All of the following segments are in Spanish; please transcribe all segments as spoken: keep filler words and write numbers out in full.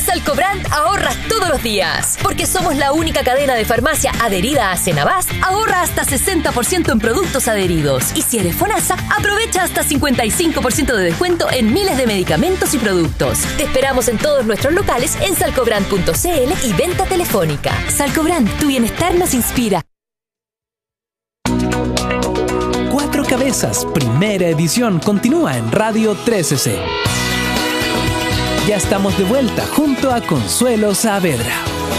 Salcobrand ahorras todos los días. Porque somos la única cadena de farmacia adherida a Senabas, ahorra hasta sesenta por ciento en productos adheridos. Y si eres FONASA, aprovecha hasta cincuenta y cinco por ciento de descuento en miles de medicamentos y productos. Te esperamos en todos nuestros locales en salcobrand punto c l y venta telefónica. Salcobrand, tu bienestar nos inspira. Cuatro Cabezas, primera edición, continúa en Radio trece C. Ya estamos de vuelta junto a Consuelo Saavedra.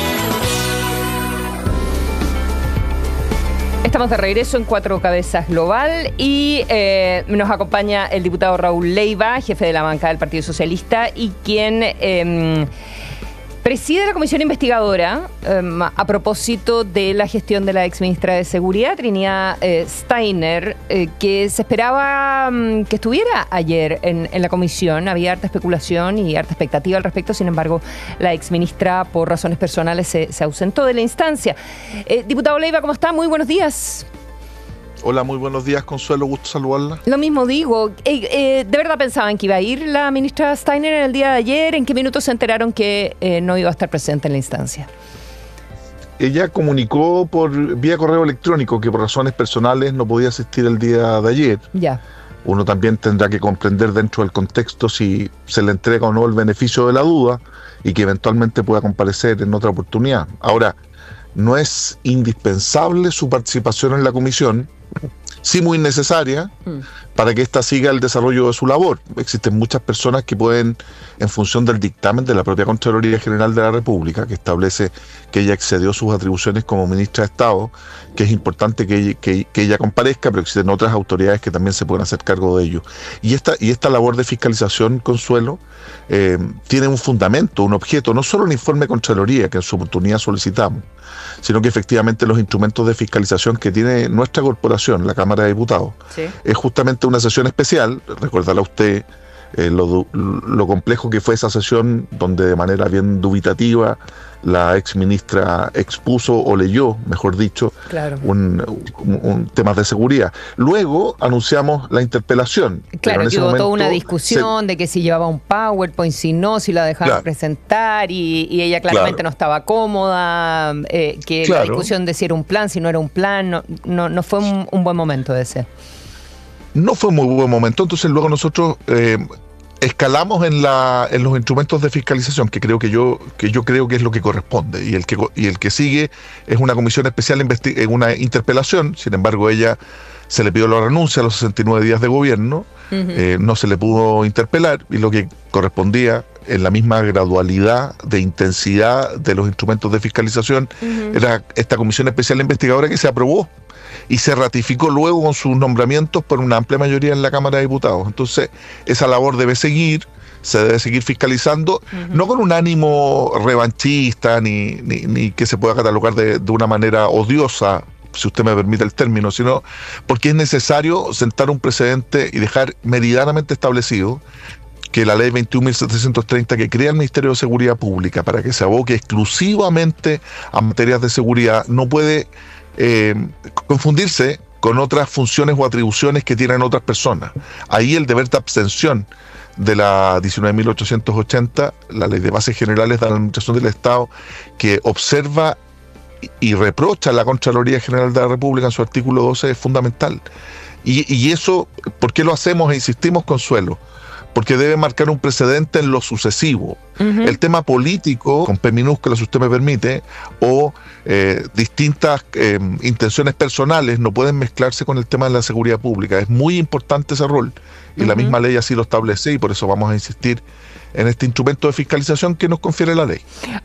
Estamos de regreso en Cuatro Cabezas Global y eh, nos acompaña el diputado Raúl Leiva, jefe de la bancada del Partido Socialista y quien eh, preside la comisión investigadora eh, a propósito de la gestión de la exministra de Seguridad, Trinidad eh, Steiner, eh, que se esperaba um, que estuviera ayer en, en la comisión. Había harta especulación y harta expectativa al respecto, sin embargo, la exministra, por razones personales, se, se ausentó de la instancia. Eh, diputado Leiva, ¿cómo está? Muy buenos días. Hola, muy buenos días, Consuelo, gusto saludarla. Lo mismo digo. Eh, eh, ¿De verdad pensaban que iba a ir la ministra Steiner en el día de ayer? ¿En qué minutos se enteraron que eh, no iba a estar presente en la instancia? Ella comunicó por vía correo electrónico que por razones personales no podía asistir el día de ayer. Ya. Uno también tendrá que comprender dentro del contexto si se le entrega o no el beneficio de la duda y que eventualmente pueda comparecer en otra oportunidad. Ahora, no es indispensable su participación en la comisión, sí muy necesaria mm. para que ésta siga el desarrollo de su labor. Existen muchas personas que pueden, en función del dictamen de la propia Contraloría General de la República, que establece que ella excedió sus atribuciones como ministra de Estado, que es importante que ella, que, que ella comparezca, pero existen otras autoridades que también se pueden hacer cargo de ello. Y esta, y esta labor de fiscalización, Consuelo, eh, tiene un fundamento, un objeto, no solo el informe de Contraloría, que en su oportunidad solicitamos, sino que efectivamente los instrumentos de fiscalización que tiene nuestra corporación, la Cámara de Diputados, sí. es justamente una sesión especial. Recordará usted eh, lo, lo complejo que fue esa sesión, donde de manera bien dubitativa la ex ministra expuso o leyó, mejor dicho, claro. un, un, un temas de seguridad. Luego anunciamos la interpelación. Claro, que hubo toda una discusión se... de que si llevaba un PowerPoint, si no, si la dejaban claro. presentar, y, y ella claramente claro. no estaba cómoda, eh, que claro. la discusión de si era un plan, si no era un plan, no, no, no fue un, un buen momento ese. No fue un muy buen momento, entonces luego nosotros... Eh, escalamos en la en los instrumentos de fiscalización, que creo que yo que yo creo que es lo que corresponde, y el que y el que sigue es una comisión especial en una interpelación. Sin embargo, ella se le pidió la renuncia a los sesenta y nueve días de gobierno, uh-huh. eh, no se le pudo interpelar, y lo que correspondía en la misma gradualidad de intensidad de los instrumentos de fiscalización uh-huh. era esta comisión especial investigadora, que se aprobó y se ratificó luego con sus nombramientos por una amplia mayoría en la Cámara de Diputados. Entonces, esa labor debe seguir, se debe seguir fiscalizando, uh-huh. no con un ánimo revanchista, ni, ni, ni que se pueda catalogar de, de una manera odiosa, si usted me permite el término, sino porque es necesario sentar un precedente y dejar meridianamente establecido que la ley veintiún mil setecientos treinta, que crea el Ministerio de Seguridad Pública para que se aboque exclusivamente a materias de seguridad, no puede Eh, confundirse con otras funciones o atribuciones que tienen otras personas. Ahí el deber de abstención de la diecinueve mil ochocientos ochenta, la Ley de Bases Generales de la Administración del Estado, que observa y reprocha a la Contraloría General de la República en su artículo doce, es fundamental. Y, y eso, ¿por qué lo hacemos e insistimos, Consuelo? Porque debe marcar un precedente en lo sucesivo. Uh-huh. El tema político, con P minúscula, si usted me permite, o eh, distintas eh, intenciones personales no pueden mezclarse con el tema de la seguridad pública. Es muy importante ese rol, y uh-huh. la misma ley así lo establece, y por eso vamos a insistir en este instrumento de fiscalización que nos confiere la ley.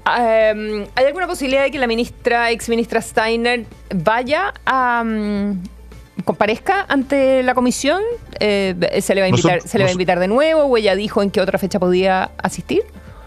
Um, ¿Hay alguna posibilidad de que la ministra, ex ministra Steiner, vaya a... Um... comparezca ante la comisión? Eh, ¿se le va a invitar, nosotros, ¿se le va a invitar de nuevo, o ella dijo en qué otra fecha podía asistir?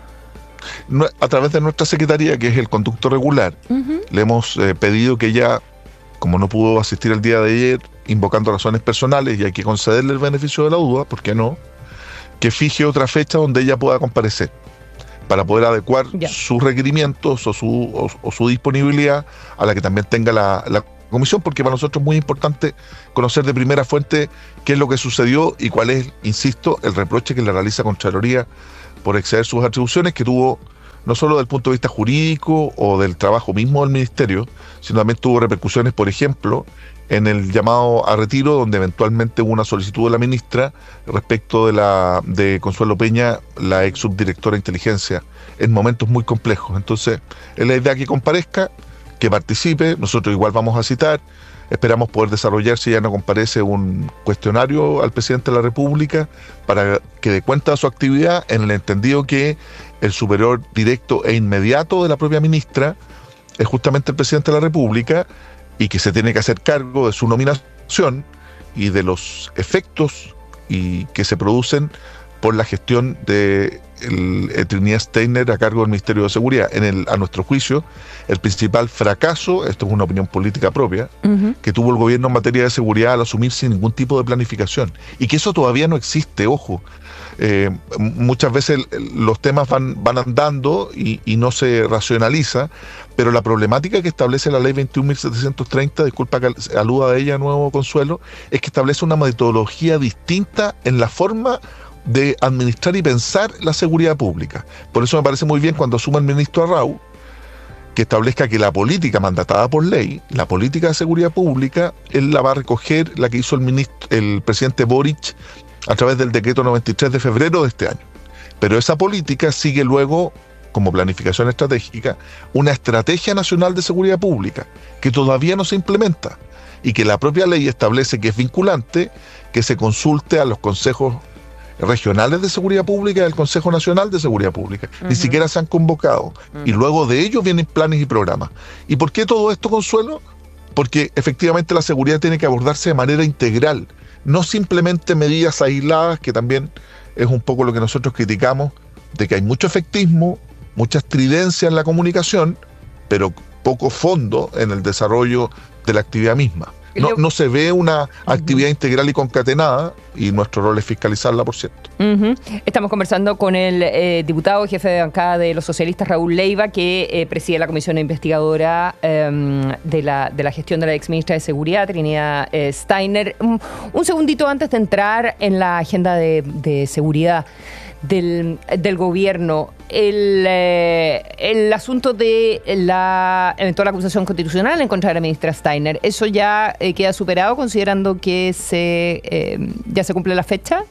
No, a través de nuestra secretaría, que es el conducto regular, uh-huh. le hemos eh, pedido que ella, como no pudo asistir el día de ayer, invocando razones personales, y hay que concederle el beneficio de la duda, ¿por qué no?, que fije otra fecha donde ella pueda comparecer, para poder adecuar ya. sus requerimientos o su, o, o su disponibilidad a la que también tenga la, la comisión, porque para nosotros es muy importante conocer de primera fuente qué es lo que sucedió y cuál es, insisto, el reproche que le realiza Contraloría por exceder sus atribuciones, que tuvo no solo desde el punto de vista jurídico o del trabajo mismo del ministerio, sino también tuvo repercusiones, por ejemplo, en el llamado a retiro, donde eventualmente hubo una solicitud de la ministra respecto de la de Consuelo Peña, la ex subdirectora de inteligencia, en momentos muy complejos. Entonces, es la idea que comparezca, que participe, nosotros igual vamos a citar, esperamos poder desarrollar, si ya no comparece, un cuestionario al presidente de la República para que dé cuenta de su actividad, en el entendido que el superior directo e inmediato de la propia ministra es justamente el presidente de la República, y que se tiene que hacer cargo de su nominación y de los efectos y que se producen por la gestión de el, Trinidad Steiner a cargo del Ministerio de Seguridad. En el, a nuestro juicio, el principal fracaso, esto es una opinión política propia, uh-huh. que tuvo el gobierno en materia de seguridad al asumir sin ningún tipo de planificación. Y que eso todavía no existe, ojo. Eh, muchas veces los temas van, van andando y, y no se racionaliza, pero la problemática que establece la ley veintiún mil setecientos treinta, disculpa que aluda a ella nuevo, Consuelo, es que establece una metodología distinta en la forma de administrar y pensar la seguridad pública. Por eso me parece muy bien cuando asume el ministro Arrau que establezca que la política mandatada por ley, la política de seguridad pública, él la va a recoger, la que hizo el ministro, el presidente Boric, a través del decreto noventa y tres de febrero de este año. Pero esa política sigue luego, como planificación estratégica, una estrategia nacional de seguridad pública, que todavía no se implementa, y que la propia ley establece que es vinculante, que se consulte a los consejos regionales de seguridad pública y al Consejo Nacional de Seguridad Pública. Uh-huh. Ni siquiera se han convocado. Uh-huh. Y luego de ellos vienen planes y programas. ¿Y por qué todo esto, Consuelo? Porque efectivamente la seguridad tiene que abordarse de manera integral, no simplemente medidas aisladas, que también es un poco lo que nosotros criticamos, de que hay mucho efectismo, mucha estridencia en la comunicación, pero poco fondo en el desarrollo de la actividad misma. No, no se ve una actividad uh-huh. integral y concatenada, y nuestro rol es fiscalizarla, por cierto. Uh-huh. Estamos conversando con el eh, diputado jefe de bancada de los socialistas, Raúl Leiva, que eh, preside la comisión investigadora eh, de, la, de la gestión de la exministra de Seguridad, Trinidad eh, Steiner. Un, un segundito antes de entrar en la agenda de, de seguridad del, del gobierno, el, eh, el asunto de la eventual acusación constitucional en contra de la ministra Steiner, ¿eso ya eh, queda superado considerando que se eh, ya se cumple la fecha?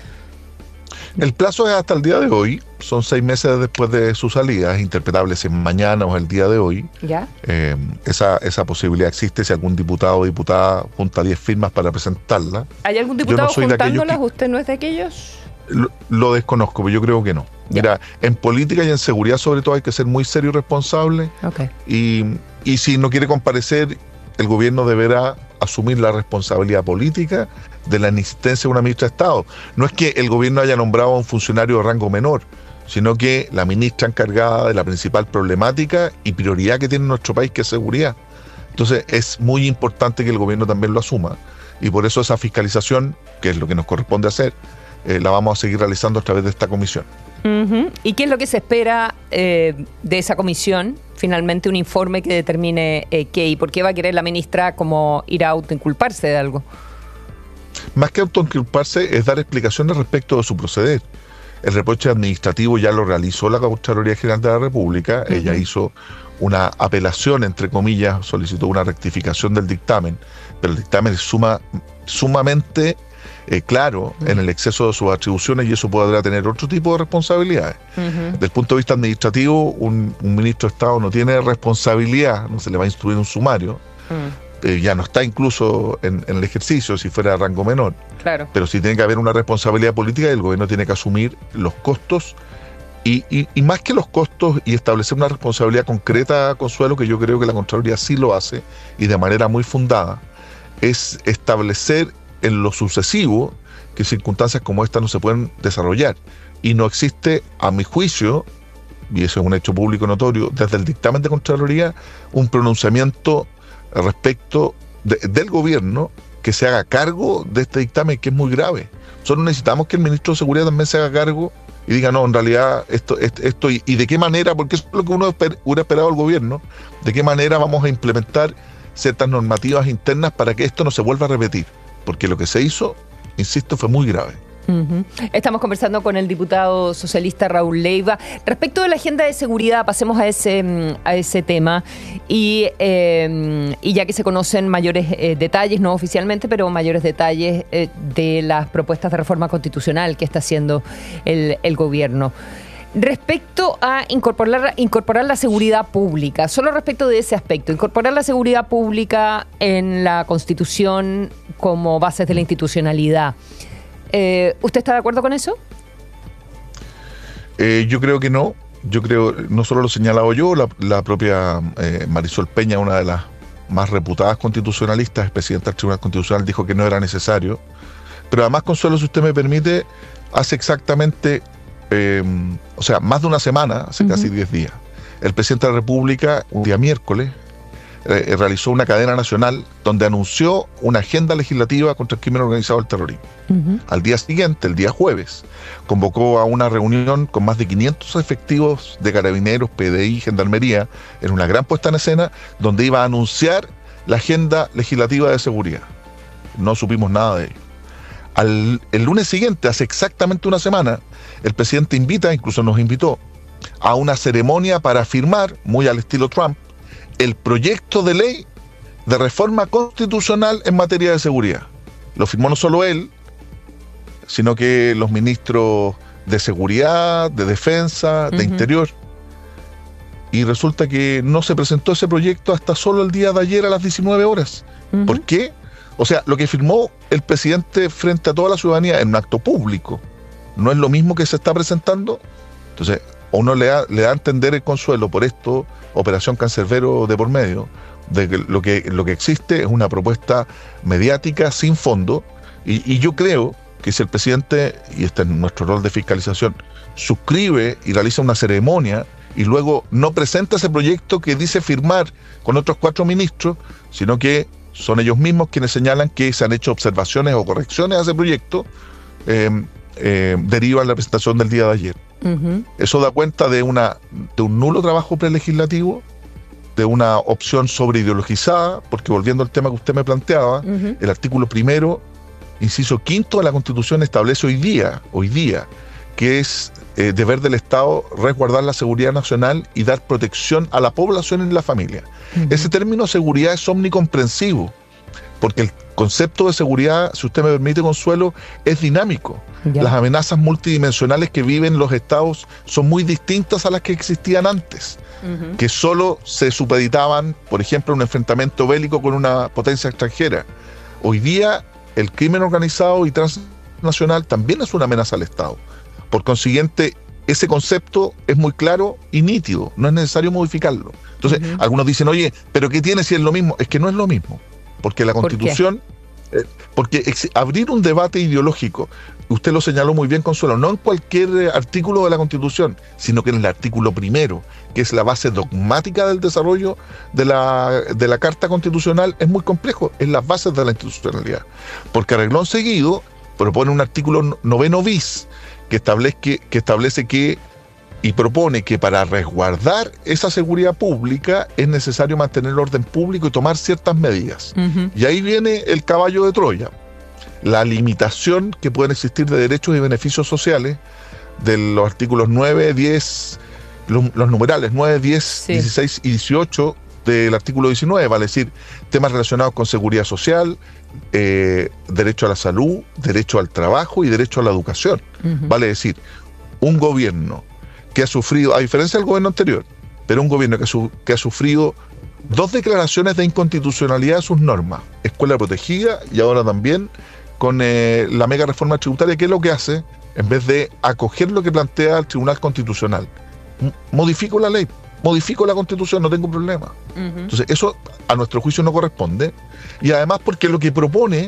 El plazo es hasta el día de hoy, son seis meses después de su salida, es interpretable si mañana o el día de hoy. ¿Ya? Eh, esa, esa posibilidad existe si algún diputado o diputada junta diez firmas para presentarla. ¿Hay algún diputado no juntándolas? Que, ¿Usted no es de aquellos? Lo, lo desconozco, pero yo creo que no. Ya. Mira, en política y en seguridad sobre todo hay que ser muy serio y responsable. Okay. Y, y si no quiere comparecer, el gobierno deberá asumir la responsabilidad política de la inexistencia de una ministra de Estado. No es que el gobierno haya nombrado a un funcionario de rango menor, sino que la ministra encargada de la principal problemática y prioridad que tiene nuestro país, que es seguridad. Entonces es muy importante que el gobierno también lo asuma, y por eso esa fiscalización, que es lo que nos corresponde hacer, eh, la vamos a seguir realizando a través de esta comisión. Uh-huh. ¿Y qué es lo que se espera eh, de esa comisión? Finalmente un informe que determine eh, qué y por qué va a querer la ministra como ir a autoinculparse de algo. Más que autoinculparse es dar explicaciones respecto de su proceder. El reproche administrativo ya lo realizó la Contraloría General de la República. Uh-huh. Ella hizo una apelación, entre comillas, solicitó una rectificación del dictamen, pero el dictamen es suma, sumamente eh, claro uh-huh. en el exceso de sus atribuciones, y eso podrá tener otro tipo de responsabilidades. Uh-huh. Desde el punto de vista administrativo, un, un ministro de Estado no tiene responsabilidad, no se le va a instruir un sumario. Uh-huh. Eh, ya no está incluso en, en el ejercicio si fuera de rango menor. Claro. Pero sí tiene que haber una responsabilidad política, y el gobierno tiene que asumir los costos y, y, y más que los costos, y establecer una responsabilidad concreta, Consuelo, que yo creo que la Contraloría sí lo hace y de manera muy fundada, es establecer en lo sucesivo que circunstancias como esta no se pueden desarrollar, y no existe, a mi juicio, y eso es un hecho público notorio, desde el dictamen de Contraloría, un pronunciamiento respecto de, del gobierno que se haga cargo de este dictamen, que es muy grave. Solo necesitamos que el ministro de Seguridad también se haga cargo y diga, no, en realidad esto, esto, esto y, y de qué manera, porque eso es lo que uno esper, hubiera esperado del gobierno, de qué manera vamos a implementar ciertas normativas internas para que esto no se vuelva a repetir, porque lo que se hizo, insisto, fue muy grave. Uh-huh. Estamos conversando con el diputado socialista Raúl Leiva. Respecto de la agenda de seguridad, pasemos a ese, a ese tema. Y, eh, y ya que se conocen mayores eh, detalles, no oficialmente, pero mayores detalles eh, de las propuestas de reforma constitucional que está haciendo el, el gobierno. Respecto a incorporar, incorporar la seguridad pública, solo respecto de ese aspecto, incorporar la seguridad pública en la Constitución como bases de la institucionalidad. Eh, ¿Usted está de acuerdo con eso? Eh, yo creo que no. Yo creo, no solo lo he señalado yo, la, la propia eh, Marisol Peña, una de las más reputadas constitucionalistas, presidenta del Tribunal Constitucional, dijo que no era necesario. Pero además, Consuelo, si usted me permite, hace exactamente, eh, o sea, más de una semana, hace uh-huh. casi diez días, el presidente de la República, un día miércoles, eh, realizó una cadena nacional donde anunció una agenda legislativa contra el crimen organizado y el terrorismo. Uh-huh. Al día siguiente, el día jueves, convocó a una reunión con más de quinientos efectivos de carabineros, P D I, Gendarmería, en una gran puesta en escena, donde iba a anunciar la agenda legislativa de seguridad. No supimos nada de ello. Al, el lunes siguiente, hace exactamente una semana, el presidente invita, incluso nos invitó, a una ceremonia para firmar, muy al estilo Trump, el proyecto de ley de reforma constitucional en materia de seguridad. Lo firmó no solo él, sino que los ministros de Seguridad, de Defensa, de uh-huh. Interior. Y resulta que no se presentó ese proyecto hasta solo el día de ayer a las diecinueve horas. Uh-huh. ¿Por qué? O sea, lo que firmó el presidente frente a toda la ciudadanía en un acto público, ¿no es lo mismo que se está presentando? Entonces, uno le da, le da a entender el Consuelo por esto, Operación Cancerbero de por medio, de que lo que, lo que existe es una propuesta mediática sin fondo, y, y yo creo que si el presidente, y este es nuestro rol de fiscalización, suscribe y realiza una ceremonia y luego no presenta ese proyecto que dice firmar con otros cuatro ministros, sino que son ellos mismos quienes señalan que se han hecho observaciones o correcciones a ese proyecto, eh, eh, deriva en la presentación del día de ayer. Uh-huh. Eso da cuenta de, una, de un nulo trabajo prelegislativo, de una opción sobreideologizada, porque volviendo al tema que usted me planteaba, uh-huh. el artículo primero, inciso quinto de la Constitución establece hoy día, hoy día, que es eh, deber del Estado resguardar la seguridad nacional y dar protección a la población y la familia. Uh-huh. Ese término seguridad es omnicomprensivo, porque el concepto de seguridad, si usted me permite, Consuelo, es dinámico. Ya. Las amenazas multidimensionales que viven los estados son muy distintas a las que existían antes, uh-huh. que solo se supeditaban, por ejemplo, a un enfrentamiento bélico con una potencia extranjera. Hoy día, el crimen organizado y transnacional también es una amenaza al Estado. Por consiguiente, ese concepto es muy claro y nítido, no es necesario modificarlo. Entonces, uh-huh. algunos dicen, oye, ¿pero qué tiene si es lo mismo? Es que no es lo mismo, porque la Constitución, eh, porque ex- abrir un debate ideológico, usted lo señaló muy bien, Consuelo, no en cualquier eh, artículo de la Constitución, sino que en el artículo primero, que es la base dogmática del desarrollo de la, de la Carta Constitucional, es muy complejo, es las bases de la institucionalidad. Porque a renglón seguido propone un artículo noveno bis, que establece que, que establece que y propone que para resguardar esa seguridad pública es necesario mantener el orden público y tomar ciertas medidas. Uh-huh. Y ahí viene el caballo de Troya, la limitación que pueden existir de derechos y beneficios sociales de los artículos nueve, diez, los, los numerales nueve, diez, sí. dieciséis y dieciocho del artículo diecinueve, vale decir, temas relacionados con seguridad social, eh, derecho a la salud, derecho al trabajo y derecho a la educación. Uh-huh. Vale decir, un gobierno que ha sufrido, a diferencia del gobierno anterior, pero un gobierno que, su, que ha sufrido dos declaraciones de inconstitucionalidad de sus normas, escuela protegida y ahora también con eh, la mega reforma tributaria, que es lo que hace, en vez de acoger lo que plantea el Tribunal Constitucional, M- modifico la ley, modifico la Constitución, no tengo problema. Uh-huh. Entonces, eso a nuestro juicio no corresponde, y además porque lo que propone,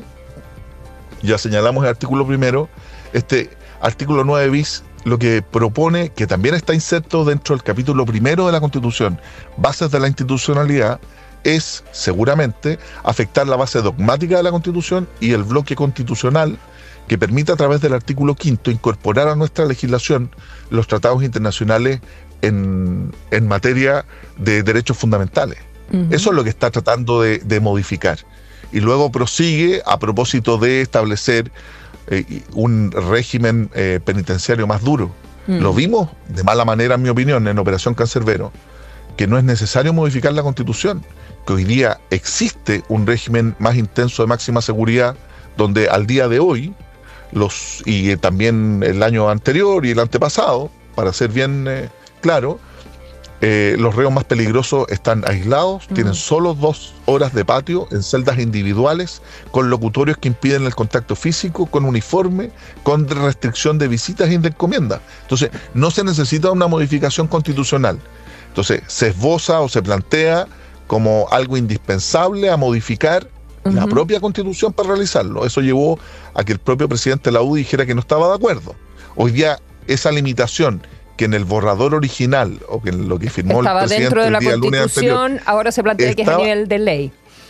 ya señalamos el artículo primero, este artículo nueve bis, lo que propone, que también está inserto dentro del capítulo primero de la Constitución, bases de la institucionalidad, es seguramente afectar la base dogmática de la Constitución y el bloque constitucional que permite a través del artículo quinto incorporar a nuestra legislación los tratados internacionales en, en materia de derechos fundamentales. Uh-huh. Eso es lo que está tratando de, de modificar. Y luego prosigue a propósito de establecer eh, un régimen eh, penitenciario más duro. Mm. Lo vimos de mala manera, en mi opinión, en Operación Cancerbero, que no es necesario modificar la Constitución, que hoy día existe un régimen más intenso de máxima seguridad, donde al día de hoy, los y también el año anterior y el antepasado, para ser bien eh, claro, eh, los reos más peligrosos están aislados, uh-huh. tienen solo dos horas de patio en celdas individuales, con locutorios que impiden el contacto físico, con uniforme, con restricción de visitas y de encomiendas. Entonces, no se necesita una modificación constitucional. Entonces, se esboza o se plantea como algo indispensable a modificar uh-huh. la propia Constitución para realizarlo. Eso llevó a que el propio presidente de la U dijera que no estaba de acuerdo. Hoy día, esa limitación que en el borrador original, o que en lo que firmó estaba el presidente dentro de la el día lunes Constitución, anterior, ahora se plantea estaba, que es a nivel de ley.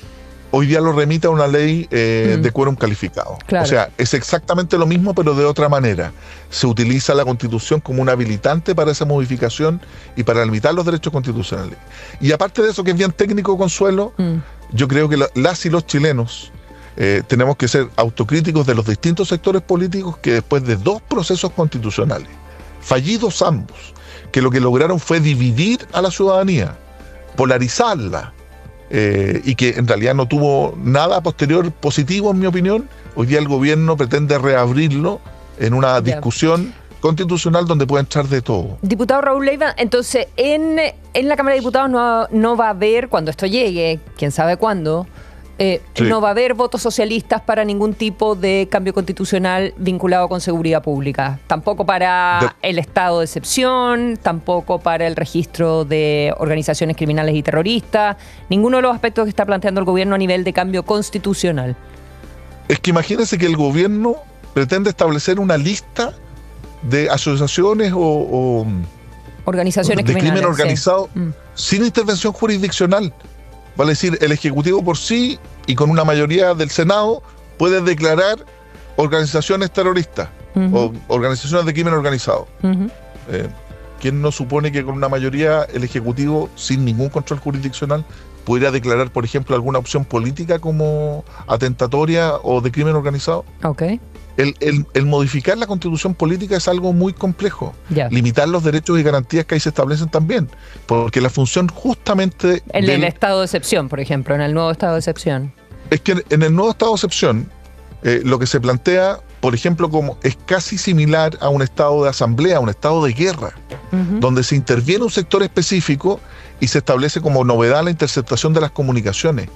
Hoy día lo remite a una ley eh, mm. de quórum calificado. Claro. O sea, es exactamente lo mismo, pero de otra manera. Se utiliza la Constitución como un habilitante para esa modificación y para limitar los derechos constitucionales. Y aparte de eso, que es bien técnico, Consuelo, mm. yo creo que la, las y los chilenos eh, tenemos que ser autocríticos de los distintos sectores políticos que después de dos procesos constitucionales, fallidos ambos, que lo que lograron fue dividir a la ciudadanía, polarizarla, eh, y que en realidad no tuvo nada posterior positivo, en mi opinión. Hoy día el gobierno pretende reabrirlo en una yeah. discusión constitucional donde puede entrar de todo. Diputado Raúl Leiva, entonces en, en la Cámara de Diputados no, no va a haber, cuando esto llegue, quién sabe cuándo, Eh, sí. no va a haber votos socialistas para ningún tipo de cambio constitucional vinculado con seguridad pública. Tampoco para de... el estado de excepción, tampoco para el registro de organizaciones criminales y terroristas. Ninguno de los aspectos que está planteando el gobierno a nivel de cambio constitucional. Es que imagínense que el gobierno pretende establecer una lista de asociaciones o, o organizaciones de criminales, crimen organizado sí. mm. sin intervención jurisdiccional. Vale decir, el Ejecutivo por sí y con una mayoría del Senado puede declarar organizaciones terroristas uh-huh. o organizaciones de crimen organizado. Uh-huh. Eh, ¿Quién no supone que con una mayoría el Ejecutivo, sin ningún control jurisdiccional, pudiera declarar, por ejemplo, alguna opción política como atentatoria o de crimen organizado? Okay. El, el, el modificar la Constitución política es algo muy complejo. Yeah. Limitar los derechos y garantías que ahí se establecen también. Porque la función justamente... En del, el estado de excepción, por ejemplo, en el nuevo estado de excepción. Es que en el nuevo estado de excepción, eh, lo que se plantea, por ejemplo, como es casi similar a un estado de asamblea, a un estado de guerra, uh-huh. donde se interviene un sector específico y se establece como novedad la interceptación de las comunicaciones.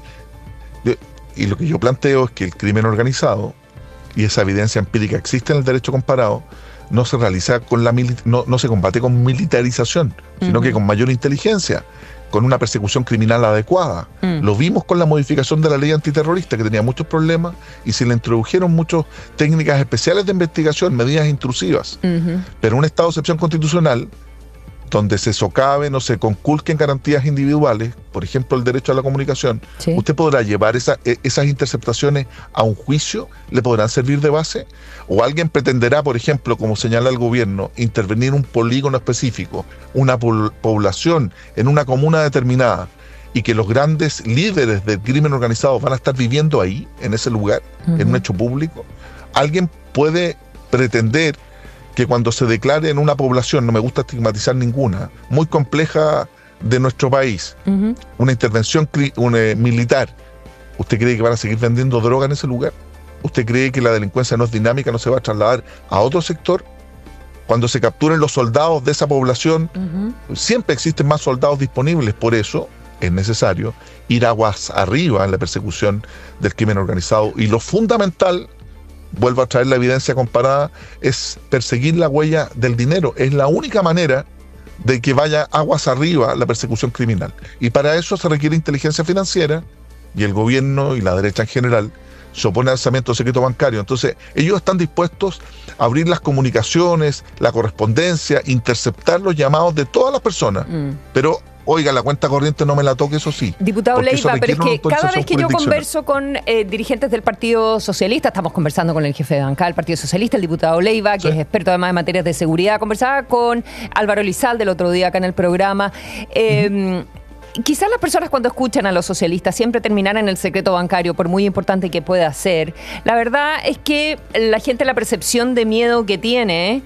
Y lo que yo planteo es que el crimen organizado, y esa evidencia empírica existe en el derecho comparado, no se realiza con la mili- no, no se combate con militarización, sino uh-huh. que con mayor inteligencia, con una persecución criminal adecuada. Uh-huh. Lo vimos con la modificación de la ley antiterrorista, que tenía muchos problemas, y se le introdujeron muchas técnicas especiales de investigación, medidas intrusivas. Uh-huh. Pero un estado de excepción constitucional, donde se socaven o se conculquen garantías individuales, por ejemplo el derecho a la comunicación, sí. usted podrá llevar esa, esas interceptaciones a un juicio, le podrán servir de base, o alguien pretenderá, por ejemplo, como señala el gobierno, intervenir un polígono específico, una po- población en una comuna determinada, y que los grandes líderes del crimen organizado van a estar viviendo ahí, en ese lugar, uh-huh. en un hecho público. Alguien puede pretender que cuando se declare en una población, no me gusta estigmatizar ninguna, muy compleja de nuestro país, uh-huh. una intervención cri- una, eh, militar, ¿usted cree que van a seguir vendiendo droga en ese lugar? ¿Usted cree que la delincuencia no es dinámica, no se va a trasladar a otro sector? Cuando se capturen los soldados de esa población, uh-huh. siempre existen más soldados disponibles, por eso es necesario ir aguas arriba en la persecución del crimen organizado. Y lo fundamental, vuelvo a traer la evidencia comparada, es perseguir la huella del dinero. Es la única manera de que vaya aguas arriba la persecución criminal. Y para eso se requiere inteligencia financiera, y el gobierno y la derecha en general se opone al alzamiento secreto bancario. Entonces, ellos están dispuestos a abrir las comunicaciones, la correspondencia, interceptar los llamados de todas las personas. Mm. Pero oiga, la cuenta corriente no me la toque, eso sí. Diputado Leiva, pero es que cada vez que yo converso con eh, dirigentes del Partido Socialista, estamos conversando con el jefe de bancada del Partido Socialista, el diputado Leiva, que sí. es experto además en materias de seguridad. Conversaba con Álvaro Elizalde el otro día acá en el programa. Eh, uh-huh. quizás las personas cuando escuchan a los socialistas siempre terminan en el secreto bancario, por muy importante que pueda ser. La verdad es que la gente, la percepción de miedo que tiene,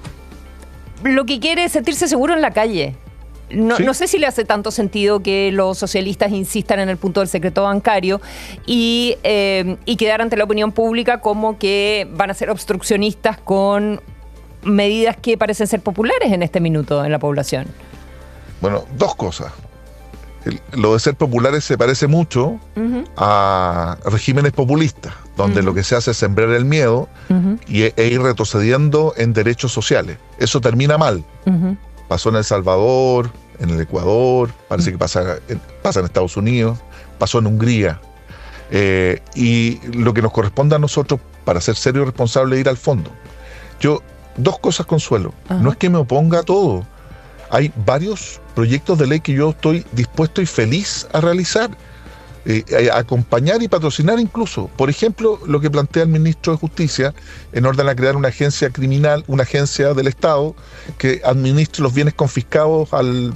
lo que quiere es sentirse seguro en la calle. No, ¿Sí? no sé si le hace tanto sentido que los socialistas insistan en el punto del secreto bancario y, eh, y quedar ante la opinión pública como que van a ser obstruccionistas con medidas que parecen ser populares en este minuto en la población. Bueno, dos cosas. El, lo de ser populares se parece mucho uh-huh. a regímenes populistas, donde uh-huh. lo que se hace es sembrar el miedo uh-huh. y, e ir retrocediendo en derechos sociales. Eso termina mal. Uh-huh. Pasó en El Salvador, en el Ecuador, parece que pasa en, pasa en Estados Unidos, pasó en Hungría. Eh, y lo que nos corresponde a nosotros, para ser serios y responsables, es ir al fondo. Yo, dos cosas, Consuelo. Uh-huh. No es que me oponga a todo. Hay varios proyectos de ley que yo estoy dispuesto y feliz a realizar, eh, a acompañar y patrocinar incluso. Por ejemplo, lo que plantea el ministro de Justicia en orden a crear una agencia criminal, una agencia del Estado que administre los bienes confiscados al,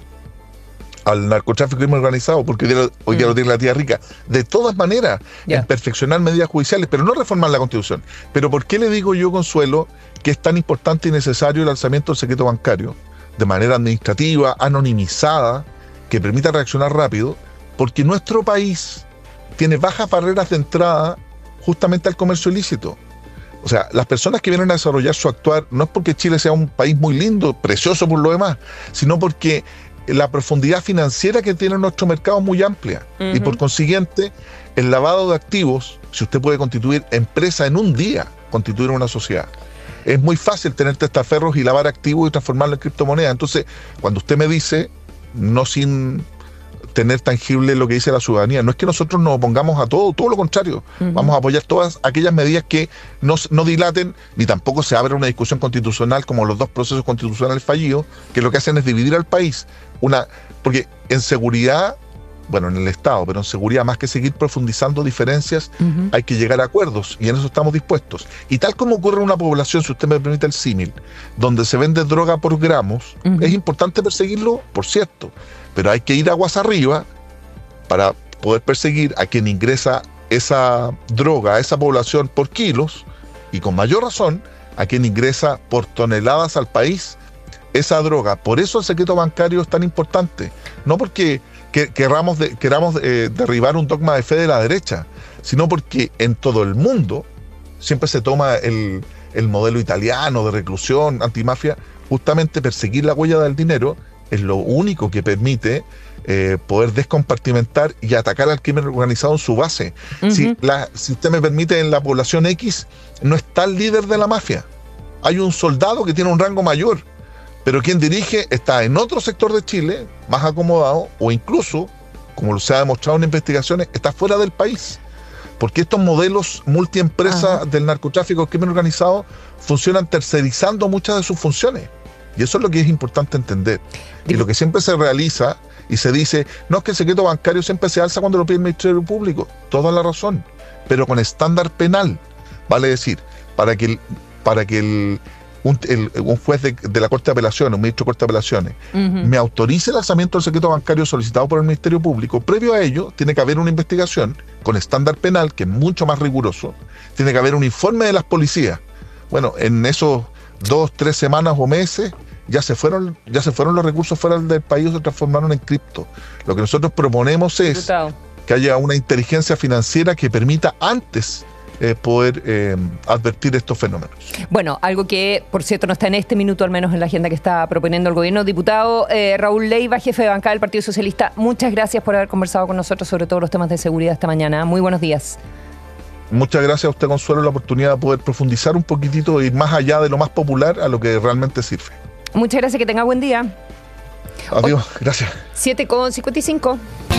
al narcotráfico y crimen organizado, porque hoy día, hoy día mm. lo tiene la tía rica. De todas maneras, yeah. en perfeccionar medidas judiciales, pero no reformar la Constitución. Pero ¿por qué le digo yo, Consuelo, que es tan importante y necesario el alzamiento del secreto bancario de manera administrativa, anonimizada, que permita reaccionar rápido? Porque nuestro país tiene bajas barreras de entrada justamente al comercio ilícito. O sea, las personas que vienen a desarrollar su actuar no es porque Chile sea un país muy lindo, precioso por lo demás, sino porque la profundidad financiera que tiene nuestro mercado es muy amplia. Uh-huh. Y por consiguiente, el lavado de activos, si usted puede constituir empresa en un día, constituir una sociedad. Es muy fácil tener testaferros y lavar activos y transformarlo en criptomoneda. Entonces, cuando usted me dice, no sin tener tangible lo que dice la ciudadanía, no es que nosotros nos opongamos a todo, todo lo contrario. Uh-huh. Vamos a apoyar todas aquellas medidas que no, no dilaten, ni tampoco se abra una discusión constitucional como los dos procesos constitucionales fallidos, que lo que hacen es dividir al país. Una, porque en seguridad, bueno, en el Estado, pero en seguridad, más que seguir profundizando diferencias, uh-huh. hay que llegar a acuerdos, y en eso estamos dispuestos. Y tal como ocurre en una población, si usted me permite el símil, donde se vende droga por gramos, uh-huh. es importante perseguirlo, por cierto, pero hay que ir aguas arriba para poder perseguir a quien ingresa esa droga a esa población por kilos, y con mayor razón a quien ingresa por toneladas al país esa droga. Por eso el secreto bancario es tan importante, no porque que queramos, de, queramos eh, derribar un dogma de fe de la derecha, sino porque en todo el mundo siempre se toma el, el modelo italiano de reclusión, antimafia. Justamente perseguir la huella del dinero es lo único que permite eh, poder descompartimentar y atacar al crimen organizado en su base. Uh-huh. Si, la, si usted me permite, en la población X no está el líder de la mafia. Hay un soldado que tiene un rango mayor, pero quien dirige está en otro sector de Chile, más acomodado, o incluso, como se ha demostrado en investigaciones, está fuera del país. Porque estos modelos multiempresas Ajá. del narcotráfico y crimen organizado funcionan tercerizando muchas de sus funciones. Y eso es lo que es importante entender. Y lo que siempre se realiza y se dice, no, es que el secreto bancario siempre se alza cuando lo pide el Ministerio Público. Toda la razón, pero con estándar penal. Vale decir, para que el, para que el Un, el, un juez de, de la Corte de Apelaciones, un ministro de Corte de Apelaciones, uh-huh. me autorice el alzamiento del secreto bancario solicitado por el Ministerio Público. Previo a ello, tiene que haber una investigación con estándar penal, que es mucho más riguroso. Tiene que haber un informe de las policías. Bueno, en esos dos, tres semanas o meses, ya se fueron, ya se fueron los recursos fuera del país, se transformaron en cripto. Lo que nosotros proponemos es Diputado. que haya una inteligencia financiera que permita antes Eh, poder eh, advertir estos fenómenos. Bueno, algo que, por cierto, no está en este minuto, al menos en la agenda que está proponiendo el gobierno. Diputado eh, Raúl Leiva, jefe de bancada del Partido Socialista, muchas gracias por haber conversado con nosotros sobre todos los temas de seguridad esta mañana. Muy buenos días. Muchas gracias a usted, Consuelo, la oportunidad de poder profundizar un poquitito e ir más allá de lo más popular a lo que realmente sirve. Muchas gracias, que tenga buen día. Adiós, Hoy, gracias. siete con cincuenta y cinco.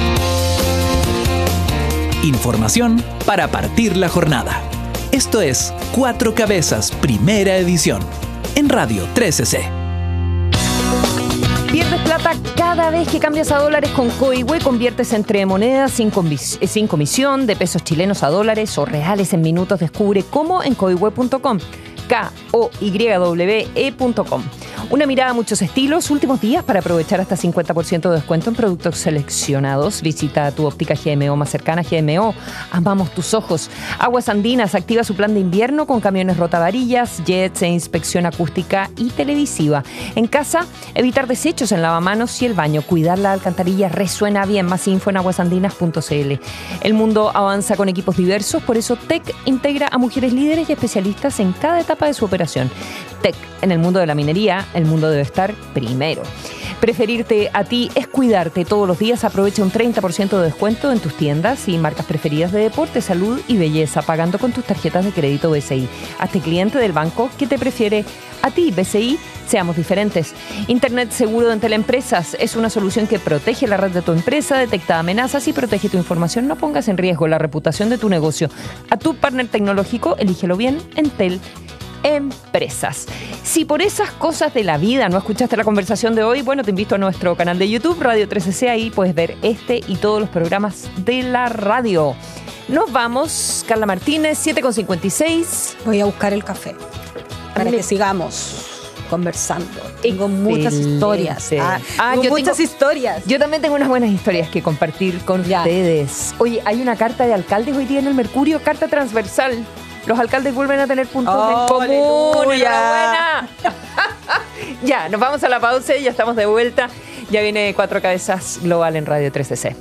Información para partir la jornada. Esto es Cuatro Cabezas, primera edición, en Radio trece C. Pierdes plata cada vez que cambias a dólares con Coihue. Conviertes entre monedas sin, comis- sin comisión, de pesos chilenos a dólares o reales en minutos. Descubre cómo en coihue punto com. K O Y W E punto com. Una mirada a muchos estilos, últimos días para aprovechar hasta cincuenta por ciento de descuento en productos seleccionados. Visita tu óptica G M O más cercana. G M O, amamos tus ojos. Aguas Andinas activa su plan de invierno con camiones rotavarillas, jets e inspección acústica y televisiva. En casa, evitar desechos en lavamanos y el baño. Cuidar la alcantarilla resuena bien. Más info en aguasandinas punto c l. El mundo avanza con equipos diversos, por eso T E C integra a mujeres líderes y especialistas en cada etapa de su operación. T E C, en el mundo de la minería, el mundo debe estar primero. Preferirte a ti es cuidarte todos los días. Aprovecha un treinta por ciento de descuento en tus tiendas y marcas preferidas de deporte, salud y belleza, pagando con tus tarjetas de crédito B C I. Hazte cliente del banco que te prefiere a ti. B C I, seamos diferentes. Internet seguro de Enteleempresas es una solución que protege la red de tu empresa, detecta amenazas y protege tu información. No pongas en riesgo la reputación de tu negocio. A tu partner tecnológico, elígelo bien, Entel Empresas. Si por esas cosas de la vida no escuchaste la conversación de hoy, bueno, te invito a nuestro canal de YouTube, Radio trece C. Ahí puedes ver este y todos los programas de la radio. Nos vamos, Carla Martínez, siete con cincuenta y seis. Voy a buscar el café para Me... que sigamos conversando. Tengo Excelente. muchas historias. Ah, Ah, tengo yo muchas tengo- historias. Yo también tengo unas buenas historias que compartir con Ya. ustedes. Oye, hay una carta de alcaldes hoy día en el Mercurio, carta transversal. Los alcaldes vuelven a tener puntos Oh, en común. aleluya. ¡Enhorabuena! Ya, nos vamos a la pausa y ya estamos de vuelta. Ya viene Cuatro Cabezas Global en Radio trece C.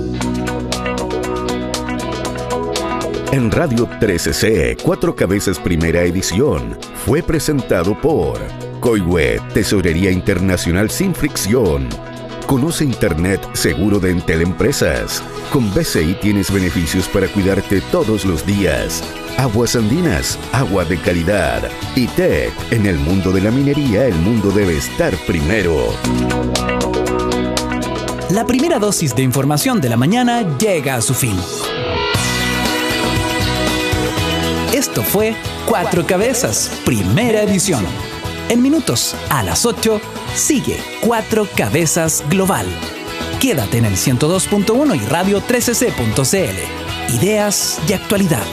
En Radio trece C, Cuatro Cabezas Primera Edición, fue presentado por Coihue, Tesorería Internacional sin fricción. Conoce Internet seguro de Enteleempresas. Con B C I tienes beneficios para cuidarte todos los días. Aguas Andinas, agua de calidad. Y T E C, en el mundo de la minería, el mundo debe estar primero. La primera dosis de información de la mañana llega a su fin. Esto fue Cuatro Cabezas, primera edición. En minutos, a las ocho, sigue Cuatro Cabezas Global. Quédate en el ciento dos punto uno y radio trece c punto c l. Ideas y actualidad.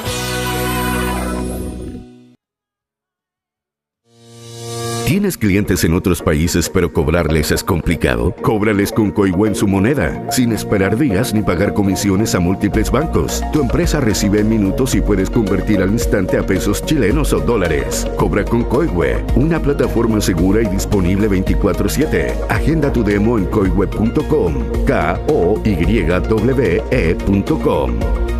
¿Tienes clientes en otros países pero cobrarles es complicado? Cóbrales con Coihue en su moneda, sin esperar días ni pagar comisiones a múltiples bancos. Tu empresa recibe en minutos y puedes convertir al instante a pesos chilenos o dólares. Cobra con Coihue, una plataforma segura y disponible veinticuatro siete. Agenda tu demo en coihue punto com, K O Y W E punto com.